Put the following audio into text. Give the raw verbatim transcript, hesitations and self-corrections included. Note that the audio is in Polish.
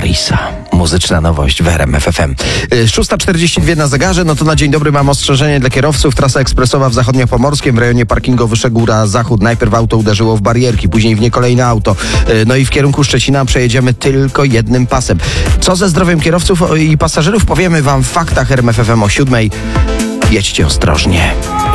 Marisa. Muzyczna nowość w R M F F M. szósta czterdzieści dwa na zegarze, no to na dzień dobry mam ostrzeżenie dla kierowców. Trasa ekspresowa w Zachodniopomorskiem w rejonie parkingu Wyszegóra Zachód. Najpierw auto uderzyło w barierki, później w nie kolejne auto. No i w kierunku Szczecina przejedziemy tylko jednym pasem. Co ze zdrowiem kierowców i pasażerów powiemy wam w faktach R M F F M o siódmej. Jedźcie ostrożnie.